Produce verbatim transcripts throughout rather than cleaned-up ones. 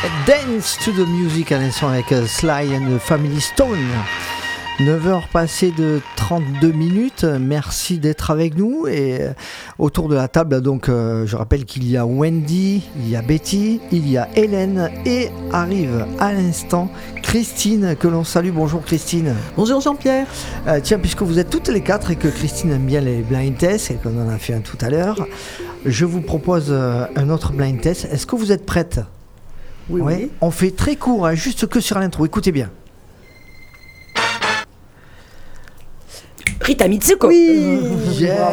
Dance to the Music à l'instant avec Sly and the Family Stone. neuf heures passées de trente-deux minutes, merci d'être avec nous et autour de la table, donc euh, je rappelle qu'il y a Wendy, il y a Betty, il y a Hélène et arrive à l'instant Christine que l'on salue. Bonjour Christine. Bonjour Jean-Pierre. Euh, tiens, puisque vous êtes toutes les quatre et que Christine aime bien les blind tests et qu'on en a fait un tout à l'heure, je vous propose euh, un autre blind test. Est-ce que vous êtes prêtes ? Oui, ouais. oui. On fait très court, hein, juste que sur l'intro, écoutez bien. Rita Mitsuko. Oui. Yeah.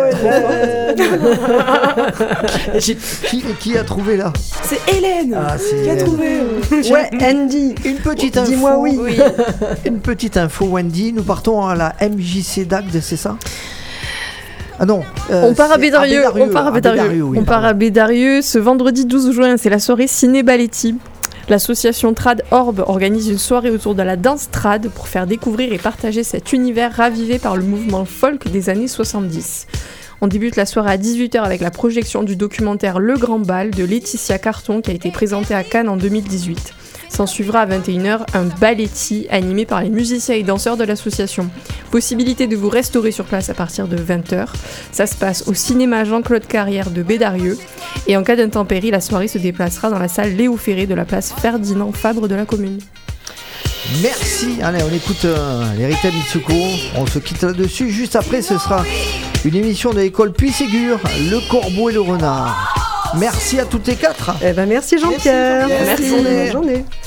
Oh, qui, qui a trouvé là ? C'est Hélène ah, c'est qui a Hélène. trouvé. Ouais, Andy. Une petite info. Dis-moi oui. Oui. Une petite info, Wendy. Nous partons à la M J C D A C D, c'est ça ? Ah non. Euh, on part à Bédarieux. On part à Bédarieux. Oui, on part à Bédarieux ce vendredi douze juin. C'est la soirée Ciné Balletti. L'association Trad Orb organise une soirée autour de la danse trad pour faire découvrir et partager cet univers ravivé par le mouvement folk des années soixante-dix. On débute la soirée à dix-huit heures avec la projection du documentaire Le Grand Bal de Laetitia Carton qui a été présenté à Cannes en deux mille dix-huit. S'en suivra à vingt et une heures un balletti animé par les musiciens et danseurs de l'association. Possibilité de vous restaurer sur place à partir de vingt heures. Ça se passe au cinéma Jean-Claude Carrière de Bédarieux. Et en cas d'intempérie, la soirée se déplacera dans la salle Léo Ferré de la place Ferdinand Fabre de la commune. Merci. Allez, on écoute euh, les Rita Mitsuko. On se quitte là-dessus. Juste après, ce sera une émission de l'école Puy-Ségur, Le Corbeau et le Renard. Merci à toutes les quatre. Eh ben merci Jean-Pierre. Merci, Merci. Bonne journée. Bonne journée.